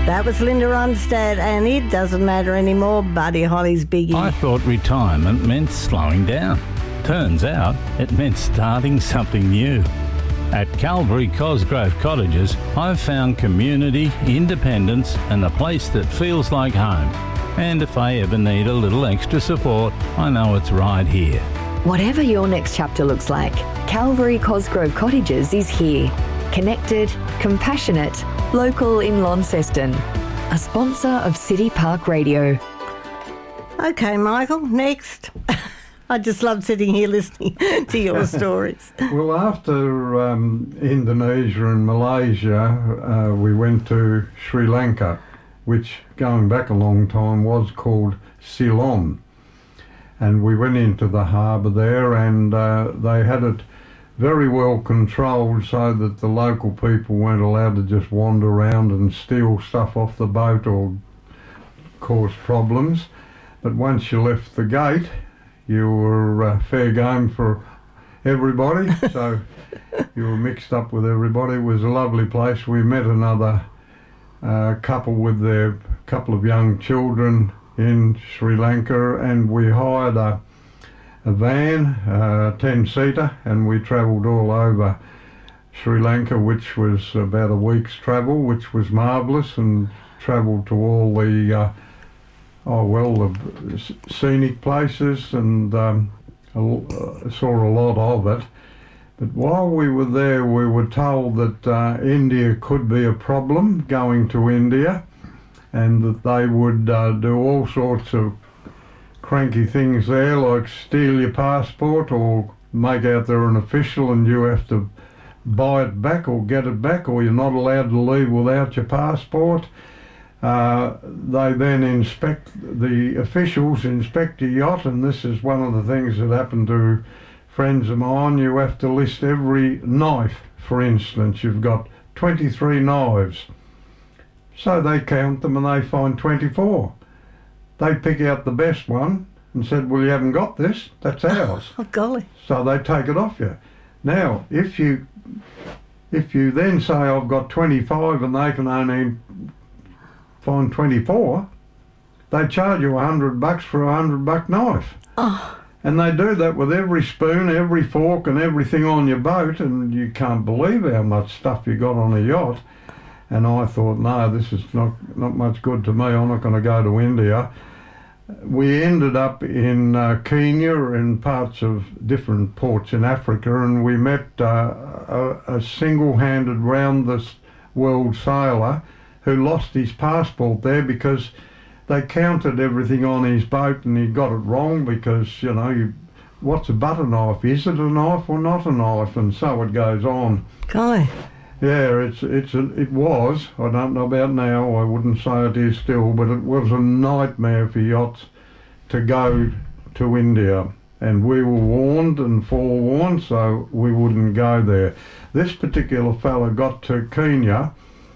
That was Linda Ronstadt, and it doesn't matter anymore, Buddy Holly's biggie. I thought retirement meant slowing down. Turns out it meant starting something new. At Calvary Cosgrove Cottages, I've found community, independence, and a place that feels like home. And if I ever need a little extra support, I know it's right here. Whatever your next chapter looks like, Calvary Cosgrove Cottages is here. Connected, compassionate, local in Launceston. A sponsor of City Park Radio. Okay, Michael, next. I just love sitting here listening to your stories. Well, after Indonesia and Malaysia, we went to Sri Lanka, which, going back a long time, was called Ceylon. And we went into the harbour there, and they had it very well controlled so that the local people weren't allowed to just wander around and steal stuff off the boat or cause problems. But once you left the gate, you were fair game for everybody, so you were mixed up with everybody. It was a lovely place. We met another couple with their couple of young children in Sri Lanka, and we hired a van, a 10-seater, and we travelled all over Sri Lanka, which was about a week's travel, which was marvellous, and travelled to all the the scenic places, and saw a lot of it. But while we were there, we were told that India could be a problem, going to India, and that they would do all sorts of cranky things there, like steal your passport or make out they're an official and you have to buy it back or get it back, or you're not allowed to leave without your passport. They then the officials inspect your yacht, and this is one of the things that happened to friends of mine. You have to list every knife, for instance. You've got 23 knives. So they count them and they find 24. They pick out the best one and said, well, you haven't got this, that's ours. Oh, golly. So they take it off you. Now, if you then say I've got 25 and they can only find 24, they charge you $100 for a $100 knife. Oh. And they do that with every spoon, every fork and everything on your boat, and you can't believe how much stuff you got on a yacht. And I thought, no, this is not much good to me. I'm not going to go to India. We ended up in Kenya and parts of different ports in Africa, and we met a single-handed round-the-world sailor who lost his passport there because they counted everything on his boat and he got it wrong because, you know, what's a butter knife? Is it a knife or not a knife? And so it goes on. Golly. Yeah, it was. I don't know about now. I wouldn't say it is still, but it was a nightmare for yachts to go to India. And we were warned and forewarned, so we wouldn't go there. This particular fella got to Kenya,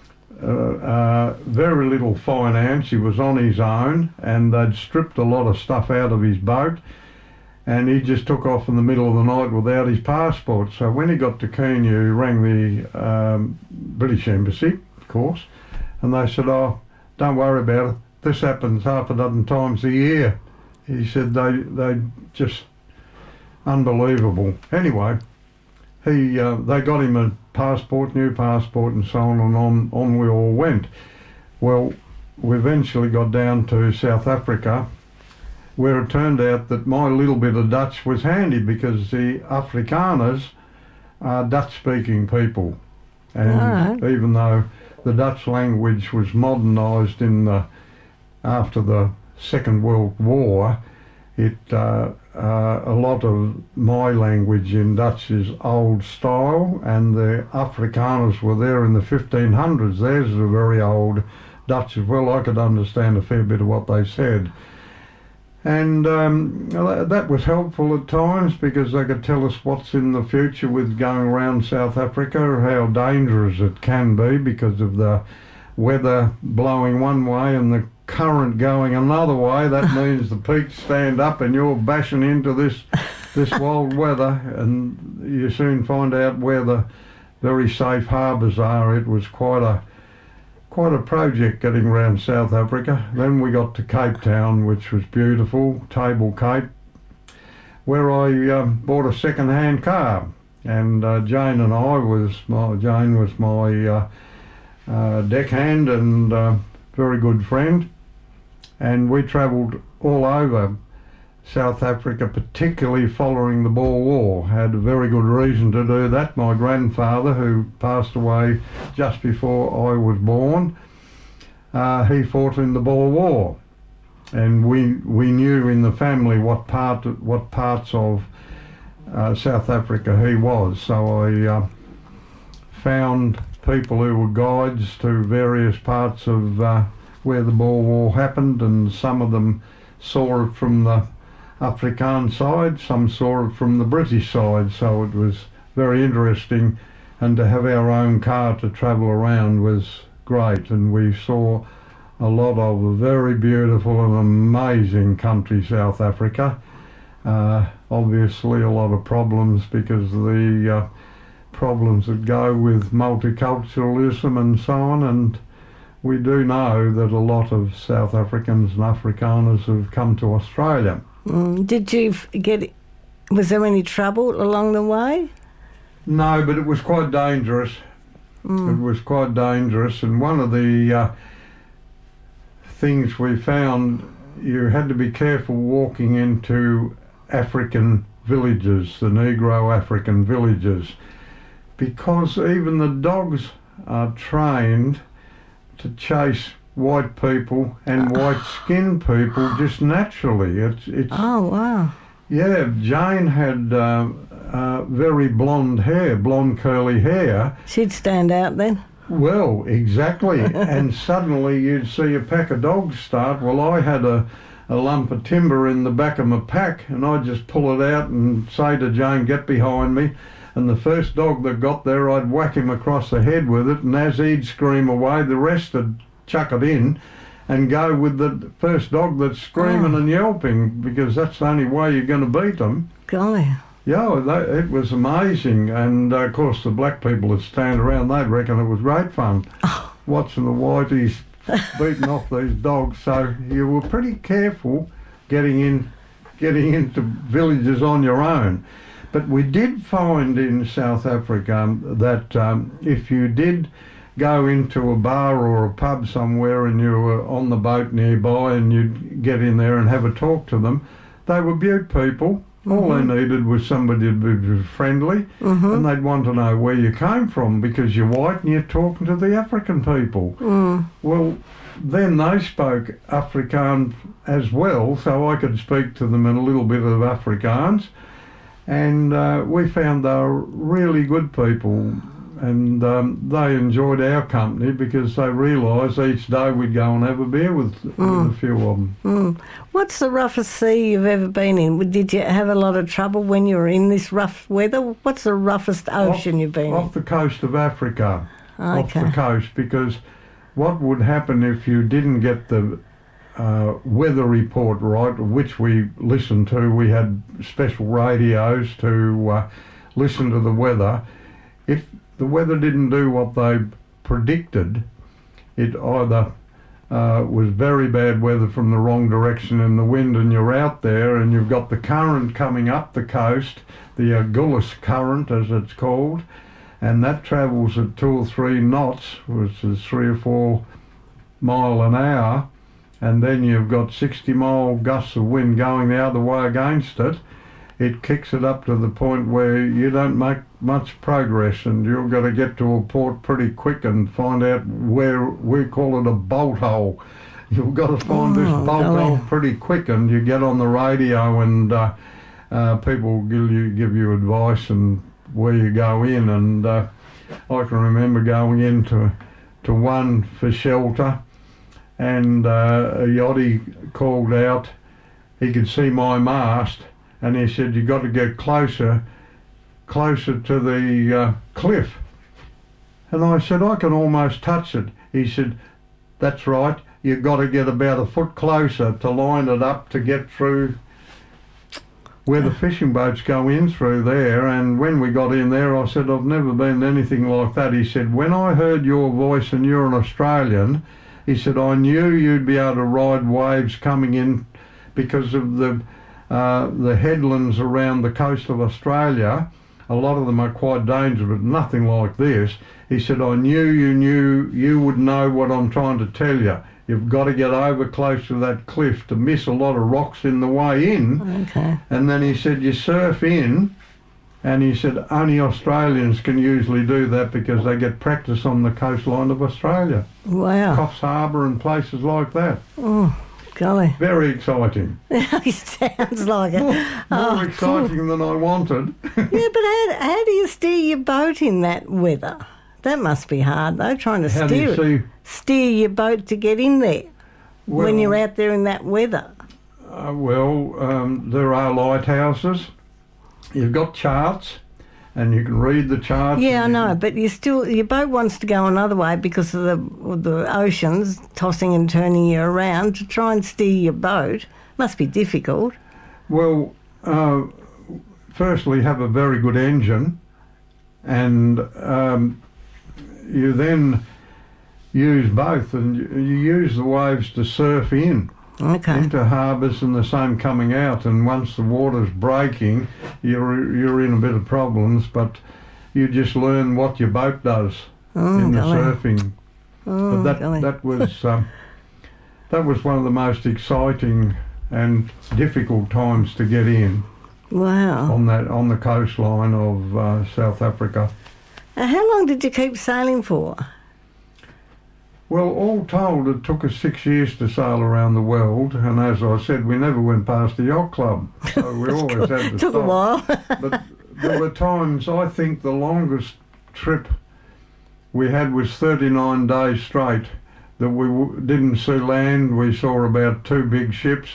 very little finance. He was on his own, and they'd stripped a lot of stuff out of his boat. And he just took off in the middle of the night without his passport. So when he got to Kenya, he rang the British Embassy, of course, and they said, oh, don't worry about it. This happens half a dozen times a year. He said they just unbelievable. Anyway, they got him a passport, new passport, and so on, and on we all went. Well, we eventually got down to South Africa, where it turned out that my little bit of Dutch was handy because the Afrikaners are Dutch-speaking people. And even though the Dutch language was modernised after the Second World War, a lot of my language in Dutch is old style, and the Afrikaners were there in the 1500s. Theirs is a very old Dutch as well. I could understand a fair bit of what they said. And that was helpful at times because they could tell us what's in the future with going around South Africa, how dangerous it can be because of the weather blowing one way and the current going another way. That means the peaks stand up and you're bashing into this wild weather, and you soon find out where the very safe harbours are. It was quite quite a project getting around South Africa. Then we got to Cape Town, which was beautiful, Table Cape, where I bought a second-hand car. And Jane was my deckhand and very good friend. And we travelled all over South Africa, particularly following the Boer War. Had a very good reason to do that. My grandfather, who passed away just before I was born, he fought in the Boer War, and we knew in the family what parts of South Africa he was. So I found people who were guides to various parts of where the Boer War happened, and some of them saw it from the Afrikaans side, some saw it from the British side, so it was very interesting, and to have our own car to travel around was great. And we saw a lot of a very beautiful and amazing country, South Africa. Obviously a lot of problems because of the problems that go with multiculturalism and so on, and we do know that a lot of South Africans and Afrikaners have come to Australia. Did you was there any trouble along the way? No, but it was quite dangerous. It was quite dangerous, and one of the things we found, you had to be careful walking into African villages, the Negro African villages, because even the dogs are trained to chase white people and white-skinned people just naturally. It's oh, wow. Yeah, Jane had very blonde curly hair. She'd stand out then. Well, exactly. And suddenly you'd see a pack of dogs start. Well, I had a lump of timber in the back of my pack, and I'd just pull it out and say to Jane, get behind me. And the first dog that got there, I'd whack him across the head with it, and as he'd scream away, the rest would chuck it in and go with the first dog that's screaming and yelping, because that's the only way you're going to beat them. Golly. Yeah, it was amazing. And of course the black people that stand around, they'd reckon it was great fun watching the whiteys beating off these dogs. So you were pretty careful getting into villages on your own. But we did find in South Africa that if you did go into a bar or a pub somewhere and you were on the boat nearby and you'd get in there and have a talk to them, they were Butte people. All they needed was somebody to be friendly, and they'd want to know where you came from because you're white and you're talking to the African people. Well, then they spoke Afrikaans as well, so I could speak to them in a little bit of Afrikaans, and we found they were really good people, and they enjoyed our company because they realised each day we'd go and have a beer with a few of them. What's the roughest sea you've ever been in? Did you have a lot of trouble when you were in this rough weather? What's the roughest ocean you've been in? Off the coast of Africa. Off the coast, because what would happen if you didn't get the weather report right, which we listened to? We had special radios to listen to the weather. If the weather didn't do what they predicted, it either was very bad weather from the wrong direction in the wind, and you're out there and you've got the current coming up the coast, the Agulhas current as it's called, and that travels at 2 or 3 knots, which is 3 or 4 mile an hour, and then you've got 60-mile gusts of wind going the other way against it. It kicks it up to the point where you don't make much progress, and you've got to get to a port pretty quick and find out where we call it a bolt hole. You've got to find this bolt hole pretty quick, and you get on the radio and people give you advice and where you go in. And I can remember going into one for shelter, and a yachty called out. He could see my mast, and he said, "You got to get closer to the cliff." And I said, "I can almost touch it." He said, "That's right, you've got to get about a foot closer to line it up to get through where the fishing boats go in through there. And when we got in there, I said, I've never been to anything like that. He said, when I heard your voice and you're an Australian, he said, I knew you'd be able to ride waves coming in because of the headlands around the coast of Australia. A lot of them are quite dangerous, but nothing like this. He said, I knew you would know what I'm trying to tell you. You've got to get over close to that cliff to miss a lot of rocks in the way in. Okay. And then he said, you surf in, and he said, only Australians can usually do that because they get practice on the coastline of Australia. Wow. Coffs Harbour and places like that. Oh, golly. Very exciting. It sounds like it. More exciting than I wanted. Yeah, but how do you steer your boat in that weather? That must be hard, though, trying to How do you steer your boat to get in there when Well, you're out there in that weather. There are lighthouses. You've got charts, and you can read the charts. Yeah, I know, but your boat wants to go another way because of the oceans tossing and turning you around. To try and steer your boat must be difficult. Well, firstly, have a very good engine, and you then use both, and you use the waves to surf in. Okay. Into harbours and the same coming out, and once the water's breaking, you're in a bit of problems, but you just learn what your boat does in the surfing. Oh, but that was one of the most exciting and difficult times to get in. Wow. On the coastline of South Africa. How long did you keep sailing for? Well, all told, it took us 6 years to sail around the world, and as I said, we never went past the yacht club, so we always had to Took stop. a while. But there were times, I think the longest trip we had was 39 days straight, that we didn't see land. We saw about 2 big ships.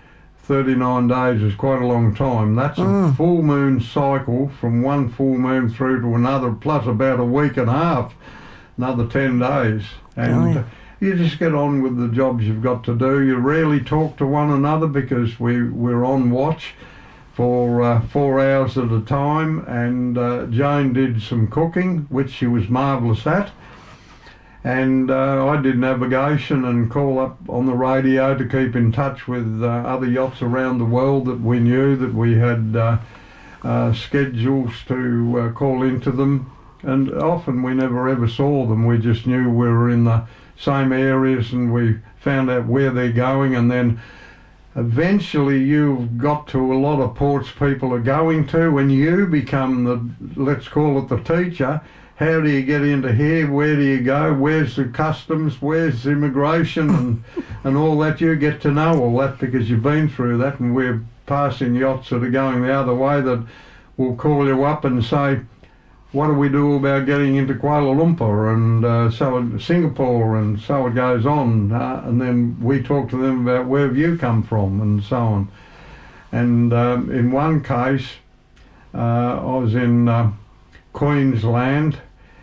39 days is quite a long time. That's a full moon cycle from one full moon through to another, plus about a week and a half, another 10 days. And you just get on with the jobs you've got to do. You rarely talk to one another because we're on watch for 4 hours at a time, and Jane did some cooking, which she was marvellous at. And I did navigation and call up on the radio to keep in touch with other yachts around the world that we knew, that we had schedules to call into them. And often we never ever saw them. We just knew we were in the same areas, and we found out where they're going. And then eventually you've got to a lot of ports people are going to, and you become the, let's call it the teacher. How do you get into here? Where do you go? Where's the customs? Where's immigration? and all that. You get to know all that because you've been through that, and we're passing yachts that are going the other way that will call you up and say, what do we do about getting into Kuala Lumpur and so Singapore, and so it goes on. And then we talk to them about where have you come from and so on. And in one case, I was in Queensland,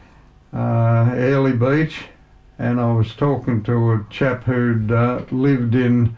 Airlie Beach, and I was talking to a chap who'd lived in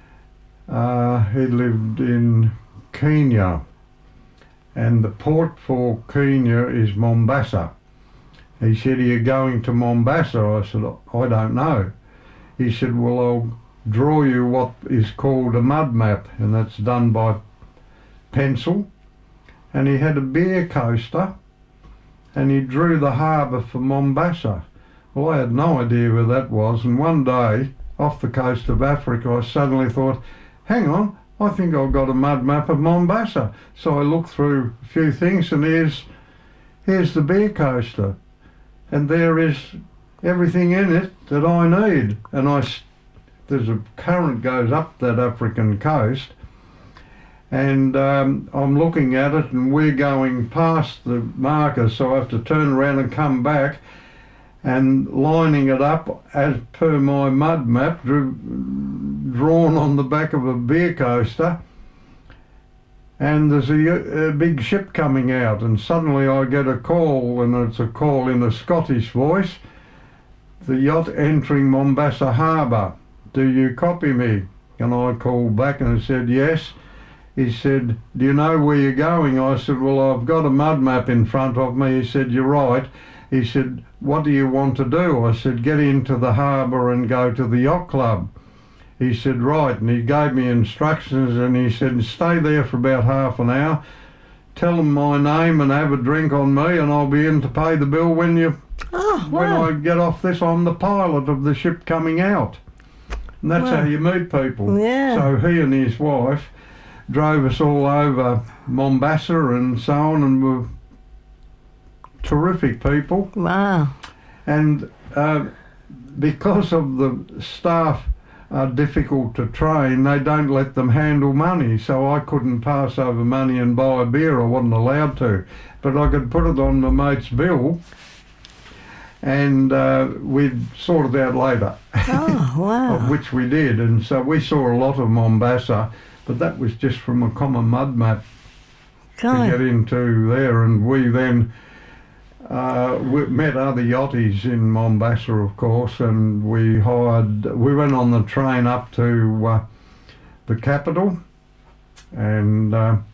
Kenya. And the port for Kenya is Mombasa. He said, are you going to Mombasa? I said, I don't know. He said, well, I'll draw you what is called a mud map, and that's done by pencil. And he had a beer coaster, and he drew the harbour for Mombasa. Well, I had no idea where that was, and one day, off the coast of Africa, I suddenly thought, hang on, I think I've got a mud map of Mombasa. So I looked through a few things, and here's the beer coaster, and there is everything in it that I need. And there's a current goes up that African coast, and I'm looking at it, and we're going past the marker, so I have to turn around and come back, and lining it up as per my mud map drawn on the back of a beer coaster, and there's a big ship coming out, and suddenly I get a call, and it's a call in a Scottish voice, the yacht entering Mombasa Harbour, do you copy me? And I called back and I said yes. he said, "Do you know where you're going?" I said, "Well, I've got a mud map in front of me." He said, "You're right." He said, "What do you want to do?" I said, "Get into the harbour and go to the yacht club." He said, "Right," and he gave me instructions, and he said, "Stay there for about half an hour, tell them my name and have a drink on me, and I'll be in to pay the bill when I get off this. I'm the pilot of the ship coming out." And that's how you meet people. Yeah. So he and his wife drove us all over Mombasa and so on, and were terrific people. Wow. And because of the staff are difficult to train, they don't let them handle money, so I couldn't pass over money and buy a beer. I wasn't allowed to, but I could put it on my mate's bill, and we'd sort it out later. Oh, wow. Of which we did, and so we saw a lot of Mombasa, but that was just from a common mud map to get into there. And we then we met other yachties in Mombasa, of course, and we went on the train up to the capital, and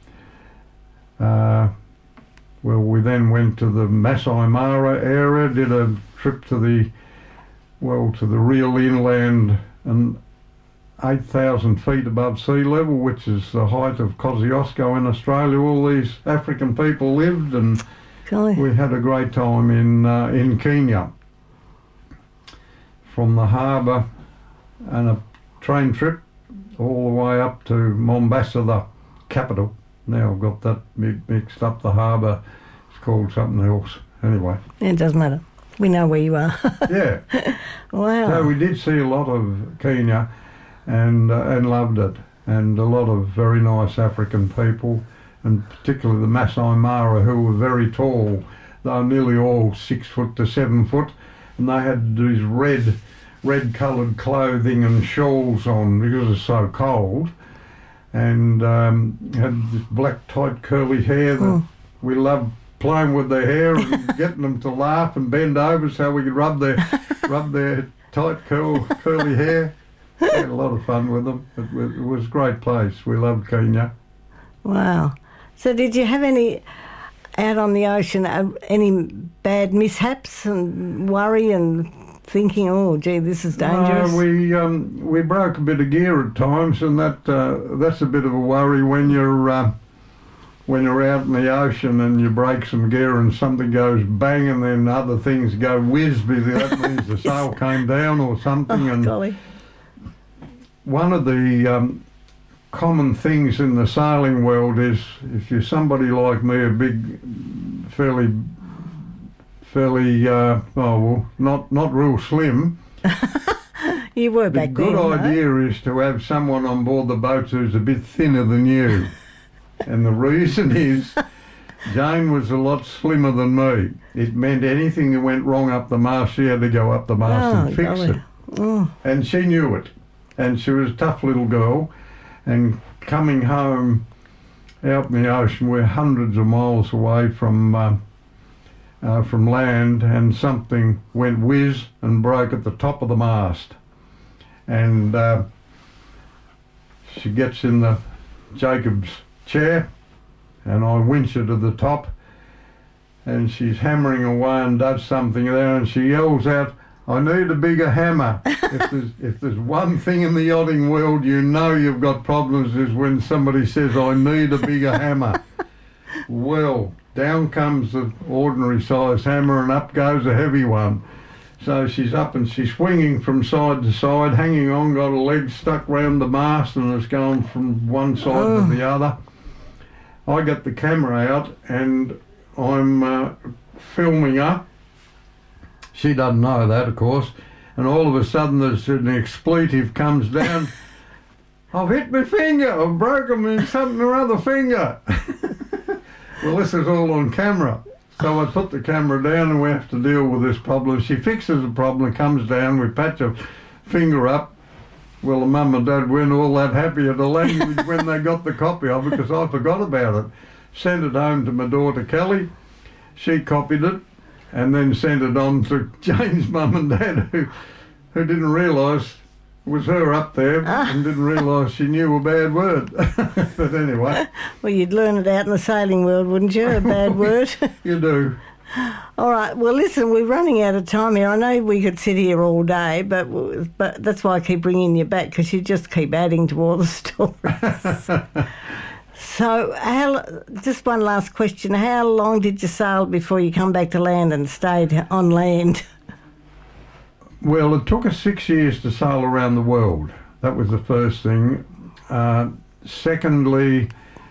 we then went to the Masai Mara area, did a trip to the real inland, and 8,000 feet above sea level, which is the height of Kosciuszko in Australia. All these African people lived, and we had a great time in Kenya. From the harbour and a train trip all the way up to Mombasa, the capital. Now I've got that mixed up, the harbour. It's called something else. Anyway. It doesn't matter. We know where you are. Yeah. Wow. So we did see a lot of Kenya and loved it. And a lot of very nice African people, and particularly the Masai Mara, who were very tall. They were nearly all 6 foot to 7 foot, and they had these red coloured clothing and shawls on because it's so cold, and had this black tight curly hair that we loved playing with their hair and getting them to laugh and bend over so we could rub their tight curly hair. We had a lot of fun with them. It was a great place. We loved Kenya. Wow. So did you have out on the ocean, any bad mishaps and worry and thinking, oh, gee, this is dangerous? No, we broke a bit of gear at times, and that's a bit of a worry when you're out in the ocean and you break some gear and something goes bang and then other things go whiz, that means the sail came down or something. Oh, and golly. One of the common things in the sailing world is, if you're somebody like me, a big, fairly not real slim. You were back then. The good idea is to have someone on board the boat who's a bit thinner than you. And the reason is, Jane was a lot slimmer than me. It meant anything that went wrong up the mast, she had to go up the mast and fix it. Oh. And she knew it. And she was a tough little girl. And coming home out in the ocean, we're hundreds of miles away from land, and something went whiz and broke at the top of the mast. And she gets in the Jacob's chair, and I winch her to the top, and she's hammering away and does something there, and she yells out, "I need a bigger hammer." If there's one thing in the yachting world you know you've got problems is when somebody says, "I need a bigger hammer." Well, down comes the ordinary size hammer and up goes a heavy one. So she's up and she's swinging from side to side, hanging on, got a leg stuck round the mast and it's going from one side to the other. I get the camera out and I'm filming her. She doesn't know that, of course, and all of a sudden there's an expletive comes down. "I've hit my finger, I've broken my something or other finger." Well, this is all on camera. So I put the camera down and we have to deal with this problem. She fixes the problem, comes down, we patch her finger up. Well, the mum and dad weren't all that happy at the language when they got the copy of it, because I forgot about it. Sent it home to my daughter Kelly. She copied it and then sent it on to Jane's mum and dad, who didn't realise was her up there and didn't realise she knew a bad word. But anyway. Well, you'd learn it out in the sailing world, wouldn't you? A bad word. You do. All right. Well, listen, we're running out of time here. I know we could sit here all day, but that's why I keep bringing you back, because you just keep adding to all the stories. So, just one last question. How long did you sail before you come back to land and stayed on land? Well, it took us 6 years to sail around the world. That was the first thing. Secondly,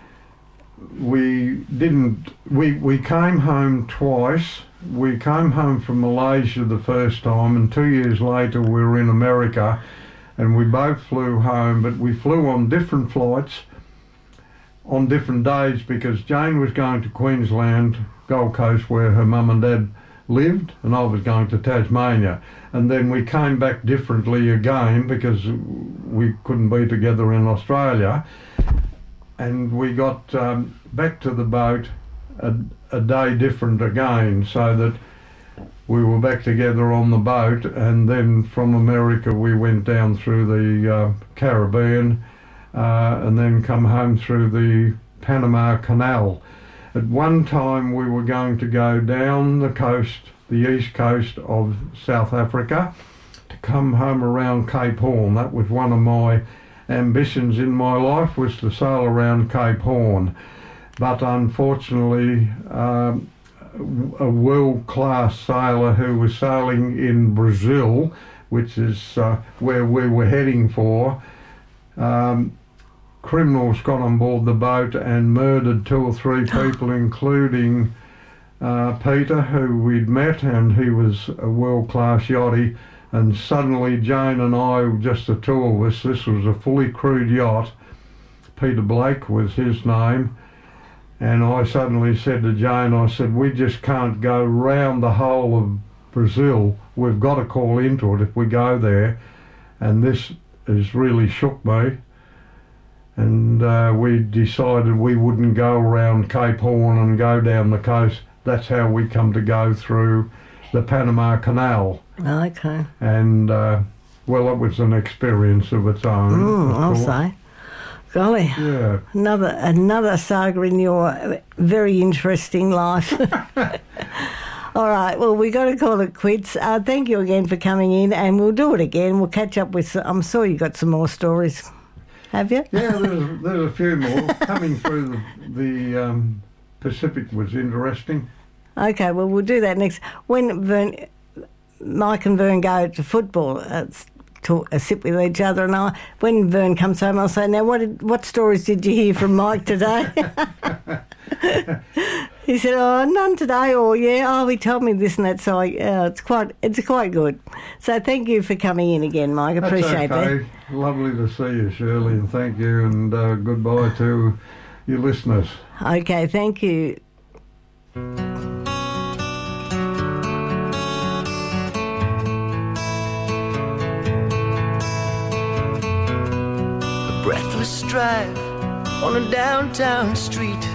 we came home twice. We came home from Malaysia the first time, and 2 years later we were in America, and we both flew home, but we flew on different flights on different days, because Jane was going to Queensland, Gold Coast, where her mum and dad lived, and I was going to Tasmania. And then we came back differently again, because we couldn't be together in Australia. And we got back to the boat a day different again, so that we were back together on the boat. And then from America we went down through the Caribbean, and then come home through the Panama Canal. At one time we were going to go down the coast, the east coast of South Africa, to come home around Cape Horn. That was one of my ambitions in my life, was to sail around Cape Horn. But unfortunately, a world-class sailor who was sailing in Brazil, which is where we were heading for, criminals got on board the boat and murdered 2 or 3 people, including Peter, who we'd met, and he was a world-class yachty. And suddenly Jane and I, just the 2 of us, this was a fully crewed yacht, Peter Blake was his name, and I suddenly said to Jane, I said, we just can't go round the whole of Brazil, we've got to call into it if we go there. And this has really shook me. And we decided we wouldn't go around Cape Horn and go down the coast. That's how we come to go through the Panama Canal. Okay. And, well, it was an experience of its own. I'll say. Golly. Yeah. Another saga in your very interesting life. All right, well, we got to call it quits. Thank you again for coming in, and we'll do it again. We'll catch up with, I'm sure you got some more stories. Have you? Yeah, there's a few more. Coming through the Pacific was interesting. Okay, well, we'll do that next. When Mike and Vern go to football, sit with each other, and when Vern comes home, I'll say, now, what stories did you hear from Mike today? He said, oh, none today, or he told me this and that, so it's quite good. So thank you for coming in again, Mike. I appreciate that. Lovely to see you, Shirley, and thank you, and goodbye to your listeners. Okay, thank you. A breathless drive on a downtown street,